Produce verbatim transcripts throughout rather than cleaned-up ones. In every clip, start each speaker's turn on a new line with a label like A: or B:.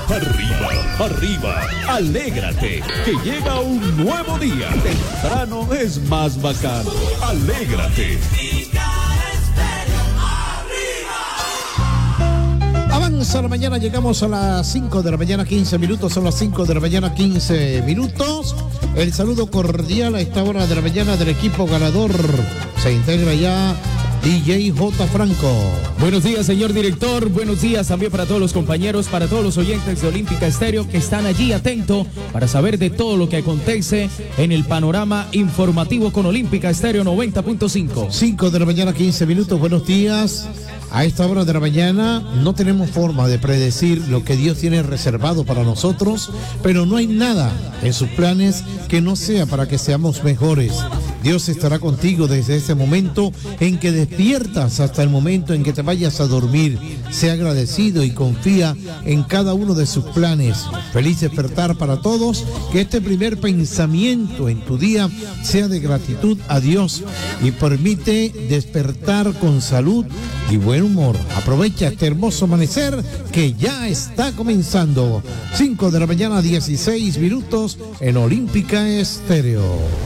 A: Arriba, arriba, alégrate, que llega un nuevo día. Temprano es más bacano. Alégrate.
B: Avanza la mañana, llegamos a las cinco de la mañana, quince minutos, son las cinco de la mañana, quince minutos. El saludo cordial a esta hora de la mañana del equipo ganador. Se integra ya D J J. Franco.
C: Buenos días, señor director. Buenos días también para todos los compañeros, para todos los oyentes de Olímpica Estéreo que están allí atentos para saber de todo lo que acontece en el panorama informativo con Olímpica Estéreo noventa punto cinco.
B: cinco de la mañana, quince minutos. Buenos días. A esta hora de la mañana no tenemos forma de predecir lo que Dios tiene reservado para nosotros, pero no hay nada en sus planes que no sea para que seamos mejores. Dios estará contigo desde ese momento en que despiertas hasta el momento en que te vayas a dormir. Sea agradecido y confía en cada uno de sus planes. Feliz despertar para todos. Que este primer pensamiento en tu día sea de gratitud a Dios y permite despertar con salud y buen humor. Aprovecha este hermoso amanecer que ya está comenzando. cinco de la mañana, dieciséis minutos en Olímpica Estéreo.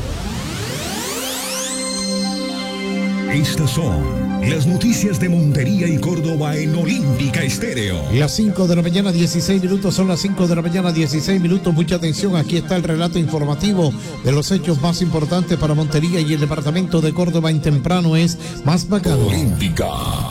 A: Estas son las noticias de Montería y Córdoba en Olímpica Estéreo.
B: Las cinco de la mañana, dieciséis minutos, son las cinco de la mañana, dieciséis minutos. Mucha atención, aquí está el relato informativo de los hechos más importantes para Montería y el departamento de Córdoba en temprano es más bacano.
A: Olímpica.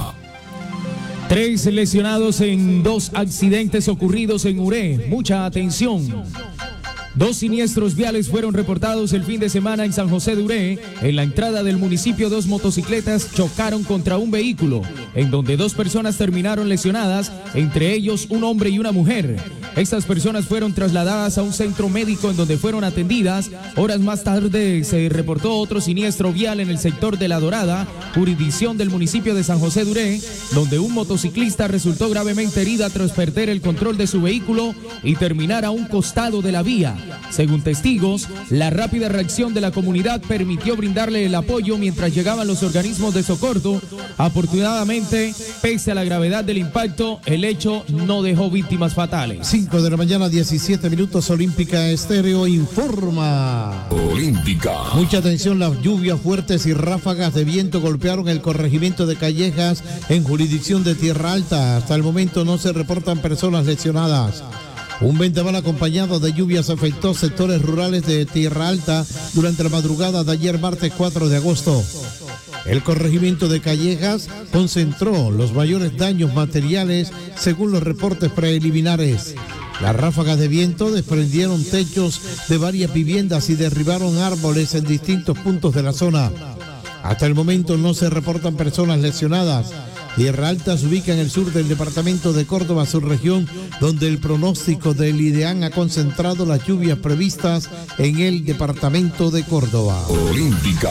C: Tres lesionados en dos accidentes ocurridos en Uré. Mucha atención. Dos siniestros viales fueron reportados el fin de semana en San José de Uré. En la entrada del municipio, dos motocicletas chocaron contra un vehículo, en donde dos personas terminaron lesionadas, entre ellos un hombre y una mujer. Estas personas fueron trasladadas a un centro médico en donde fueron atendidas. Horas más tarde se reportó otro siniestro vial en el sector de La Dorada, jurisdicción del municipio de San José de Uré, donde un motociclista resultó gravemente herida tras perder el control de su vehículo y terminar a un costado de la vía. Según testigos, la rápida reacción de la comunidad permitió brindarle el apoyo mientras llegaban los organismos de socorro. Afortunadamente, pese a la gravedad del impacto, el hecho no dejó víctimas fatales.
B: cinco de la mañana, diecisiete minutos, Olímpica Estéreo informa.
A: Olímpica.
B: Mucha atención, las lluvias fuertes y ráfagas de viento golpearon el corregimiento de Callejas en jurisdicción de Tierra Alta. Hasta el momento no se reportan personas lesionadas. Un vendaval acompañado de lluvias afectó sectores rurales de Tierra Alta durante la madrugada de ayer martes cuatro de agosto. El corregimiento de Callejas concentró los mayores daños materiales según los reportes preliminares. Las ráfagas de viento desprendieron techos de varias viviendas y derribaron árboles en distintos puntos de la zona. Hasta el momento no se reportan personas lesionadas. Tierra Alta se ubica en el sur del departamento de Córdoba, subregión, donde el pronóstico del IDEAN ha concentrado las lluvias previstas en el departamento de Córdoba.
A: Olímpica.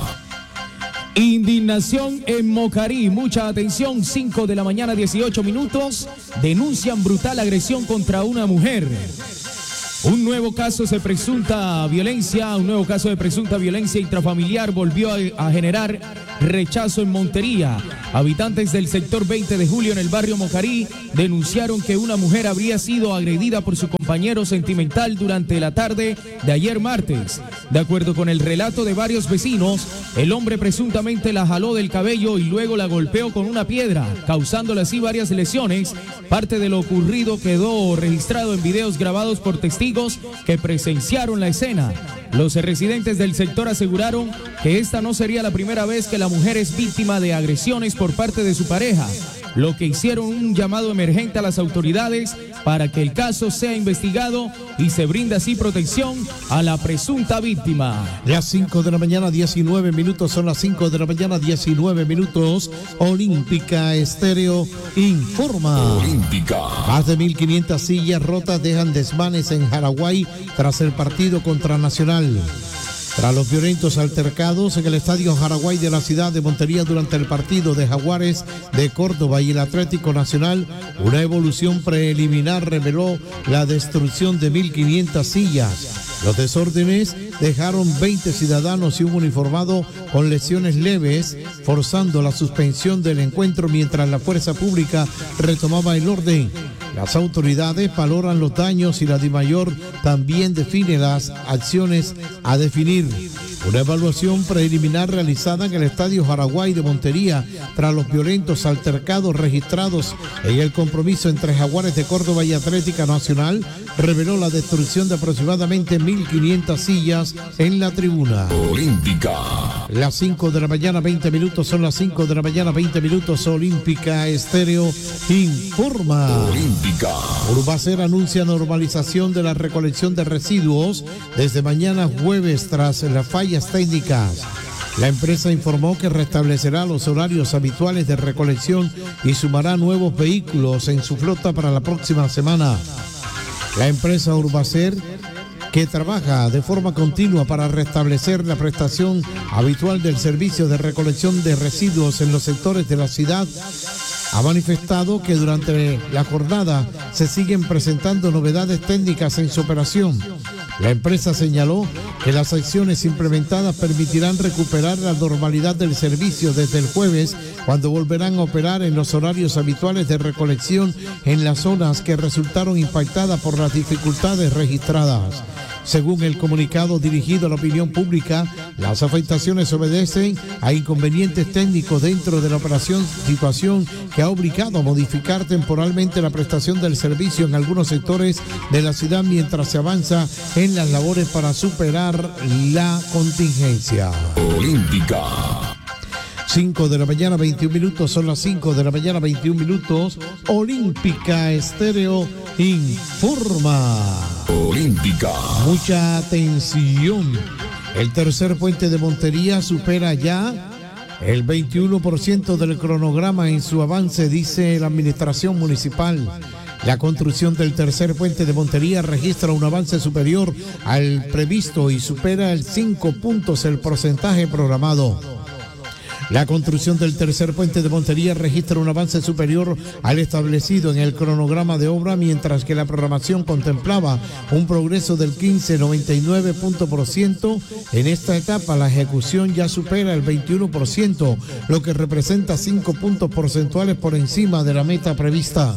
C: Indignación en Mocarí. Mucha atención, cinco de la mañana, dieciocho minutos. Denuncian brutal agresión contra una mujer. Un nuevo caso de presunta violencia, un nuevo caso de presunta violencia intrafamiliar volvió a, a generar rechazo en Montería. Habitantes del sector veinte de julio en el barrio Mocarí denunciaron que una mujer habría sido agredida por su compañero sentimental durante la tarde de ayer martes. De acuerdo con el relato de varios vecinos, el hombre presuntamente la jaló del cabello y luego la golpeó con una piedra, causándole así varias lesiones. Parte de lo ocurrido quedó registrado en videos grabados por testigos que presenciaron la escena. Los residentes del sector aseguraron que esta no sería la primera vez que la mujer es víctima de agresiones por parte de su pareja, lo que hicieron un llamado emergente a las autoridades para que el caso sea investigado y se brinda así protección a la presunta víctima.
B: Las cinco de la mañana, diecinueve minutos, son las cinco de la mañana, diecinueve minutos. Olímpica Estéreo informa.
A: Olímpica.
B: Más de mil quinientas sillas rotas dejan desmanes en Jaraguay tras el partido contra Nacional. Tras los violentos altercados en el estadio Jaraguay de la ciudad de Montería durante el partido de Jaguares de Córdoba y el Atlético Nacional, una evolución preliminar reveló la destrucción de mil quinientas sillas. Los desórdenes dejaron veinte ciudadanos y un uniformado con lesiones leves, forzando la suspensión del encuentro mientras la fuerza pública retomaba el orden. Las autoridades valoran los daños y la DIMAYOR también define las acciones a definir. Una evaluación preliminar realizada en el Estadio Jaraguay de Montería tras los violentos altercados registrados en el compromiso entre Jaguares de Córdoba y Atlética Nacional reveló la destrucción de aproximadamente mil quinientas sillas en la tribuna
A: Olímpica.
B: Las cinco de la mañana, veinte minutos, son las cinco de la mañana, veinte minutos. Olímpica Estéreo informa.
A: Olímpica.
B: Urbacer anuncia normalización de la recolección de residuos desde mañana jueves tras las fallas técnicas. La empresa informó que restablecerá los horarios habituales de recolección y sumará nuevos vehículos en su flota para la próxima semana. La empresa Urbacer, que trabaja de forma continua para restablecer la prestación habitual del servicio de recolección de residuos en los sectores de la ciudad, ha manifestado que durante la jornada se siguen presentando novedades técnicas en su operación. La empresa señaló que las acciones implementadas permitirán recuperar la normalidad del servicio desde el jueves, cuando volverán a operar en los horarios habituales de recolección en las zonas que resultaron impactadas por las dificultades registradas. Según el comunicado dirigido a la opinión pública, las afectaciones obedecen a inconvenientes técnicos dentro de la operación, situación que ha obligado a modificar temporalmente la prestación del servicio en algunos sectores de la ciudad mientras se avanza en las labores para superar la contingencia.
A: Olímpica.
B: cinco de la mañana, veintiún minutos, son las cinco de la mañana, veintiún minutos. Olímpica Estéreo informa.
A: Olímpica.
B: Mucha atención. El tercer puente de Montería supera ya el veintiuno por ciento del cronograma en su avance, dice la administración municipal. La construcción del tercer puente de Montería registra un avance superior al previsto y supera el cinco puntos el porcentaje programado. La construcción del tercer puente de Montería registra un avance superior al establecido en el cronograma de obra, mientras que la programación contemplaba un progreso del quince coma noventa y nueve por ciento. En esta etapa la ejecución ya supera el veintiuno por ciento, lo que representa cinco puntos porcentuales por encima de la meta prevista.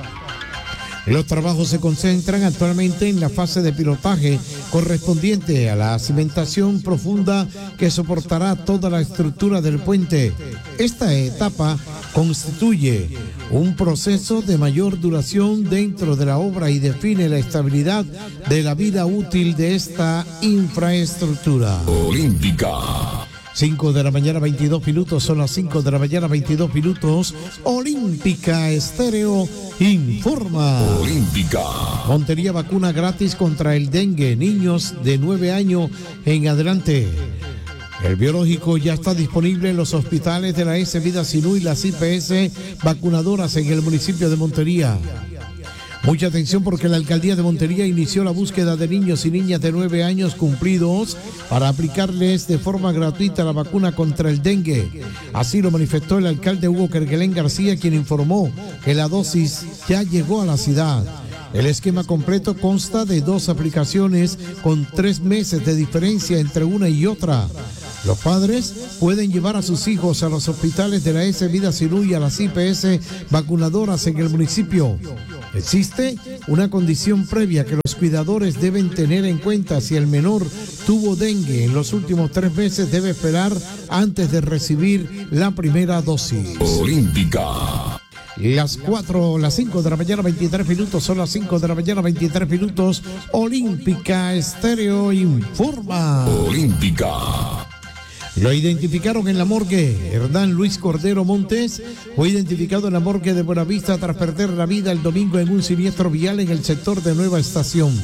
B: Los trabajos se concentran actualmente en la fase de pilotaje correspondiente a la cimentación profunda que soportará toda la estructura del puente. Esta etapa constituye un proceso de mayor duración dentro de la obra y define la estabilidad de la vida útil de esta infraestructura.
A: Olímpica.
B: cinco de la mañana, veintidós minutos, son las cinco de la mañana, veintidós minutos. Olímpica Estéreo informa.
A: Olímpica.
B: Montería vacuna gratis contra el dengue, niños de nueve años en adelante. El biológico ya está disponible en los hospitales de la S Vida Sinú y las I P S vacunadoras en el municipio de Montería. Mucha atención, porque la alcaldía de Montería inició la búsqueda de niños y niñas de nueve años cumplidos para aplicarles de forma gratuita la vacuna contra el dengue. Así lo manifestó el alcalde Hugo Kerguelén García, quien informó que la dosis ya llegó a la ciudad. El esquema completo consta de dos aplicaciones con tres meses de diferencia entre una y otra. Los padres pueden llevar a sus hijos a los hospitales de la S Vida Sinú y a las I P S vacunadoras en el municipio. Existe una condición previa que los cuidadores deben tener en cuenta: si el menor tuvo dengue en los últimos tres meses, debe esperar antes de recibir la primera dosis.
A: Olímpica.
B: Las cuatro, las cinco de la mañana, veintitrés minutos, son las cinco de la mañana, veintitrés minutos. Olímpica Estéreo informa.
A: Olímpica.
B: Lo identificaron en la morgue. Hernán Luis Cordero Montes fue identificado en la morgue de Buenavista tras perder la vida el domingo en un siniestro vial en el sector de Nueva Estación.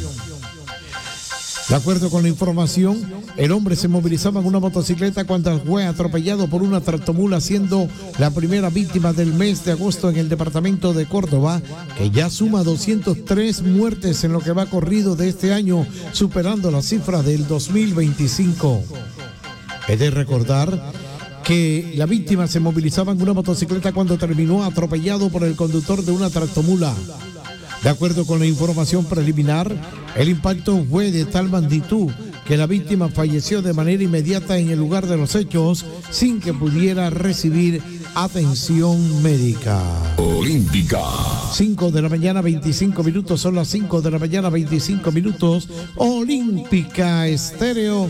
B: De acuerdo con la información, el hombre se movilizaba en una motocicleta cuando fue atropellado por una tractomula, siendo la primera víctima del mes de agosto en el departamento de Córdoba, que ya suma doscientas tres muertes en lo que va corrido de este año, superando la cifra del dos mil veinticinco. He de recordar que la víctima se movilizaba en una motocicleta cuando terminó atropellado por el conductor de una tractomula. De acuerdo con la información preliminar, el impacto fue de tal magnitud que la víctima falleció de manera inmediata en el lugar de los hechos sin que pudiera recibir atención médica.
A: Olímpica.
B: cinco de la mañana, veinticinco minutos, son las cinco de la mañana, veinticinco minutos. Olímpica Estéreo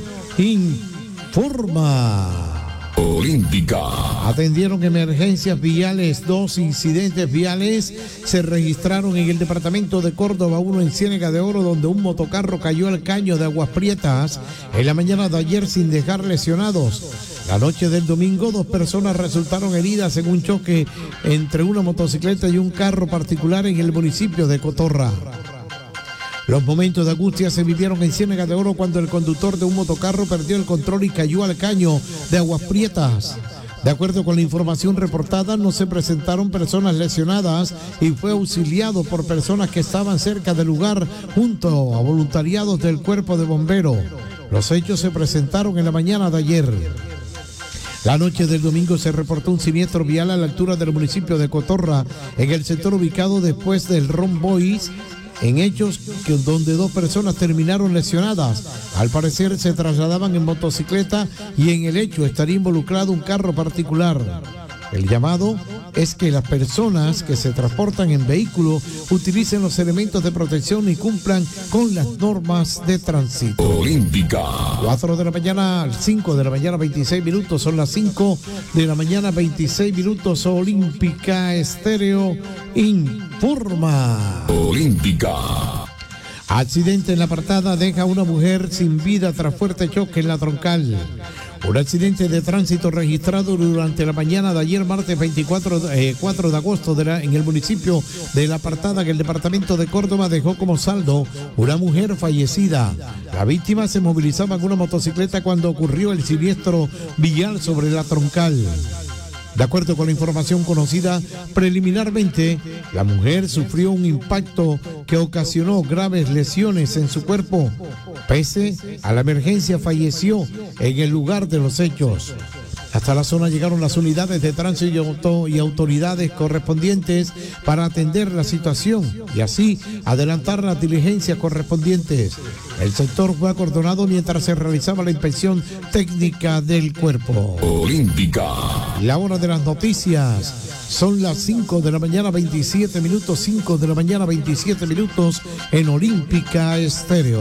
B: informa.
A: Olímpica.
B: Atendieron emergencias viales. Dos incidentes viales se registraron en el departamento de Córdoba, uno en Ciénega de Oro, donde un motocarro cayó al caño de Aguas Prietas en la mañana de ayer sin dejar lesionados. La noche del domingo, dos personas resultaron heridas en un choque entre una motocicleta y un carro particular en el municipio de Cotorra. Los momentos de angustia se vivieron en Ciénega de Oro cuando el conductor de un motocarro perdió el control y cayó al caño de Aguas Prietas. De acuerdo con la información reportada, no se presentaron personas lesionadas y fue auxiliado por personas que estaban cerca del lugar junto a voluntariados del Cuerpo de Bomberos. Los hechos se presentaron en la mañana de ayer. La noche del domingo se reportó un siniestro vial a la altura del municipio de Cotorra, en el sector ubicado después del Rombois, en hechos que, donde dos personas terminaron lesionadas. Al parecer se trasladaban en motocicleta y en el hecho estaría involucrado un carro particular. El llamado es que las personas que se transportan en vehículo utilicen los elementos de protección y cumplan con las normas de tránsito.
A: Olímpica.
B: cuatro de la mañana, cinco de la mañana, veintiséis minutos, son las cinco de la mañana, veintiséis minutos. Olímpica Estéreo informa.
A: Olímpica.
B: Accidente en la Apartada deja a una mujer sin vida tras fuerte choque en la troncal. Un accidente de tránsito registrado durante la mañana de ayer, martes veinticuatro, eh, cuatro de agosto, de la, en el municipio de La Apartada, en el departamento de Córdoba, dejó como saldo una mujer fallecida. La víctima se movilizaba en una motocicleta cuando ocurrió el siniestro vial sobre la troncal. De acuerdo con la información conocida preliminarmente, la mujer sufrió un impacto que ocasionó graves lesiones en su cuerpo. Pese a la emergencia, falleció en el lugar de los hechos. Hasta la zona llegaron las unidades de tránsito y autoridades correspondientes para atender la situación y así adelantar las diligencias correspondientes. El sector fue acordonado mientras se realizaba la inspección técnica del cuerpo.
A: Olímpica.
B: La hora de las noticias. Son las cinco de la mañana, veintisiete minutos, cinco de la mañana, veintisiete minutos en Olímpica Estéreo.